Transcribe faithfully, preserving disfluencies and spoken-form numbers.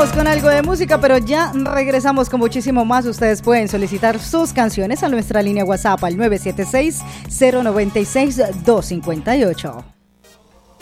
vamos con algo de música, pero ya regresamos con muchísimo más. Ustedes pueden solicitar sus canciones a nuestra línea WhatsApp al nueve siete seis, cero nueve seis, dos cinco ocho.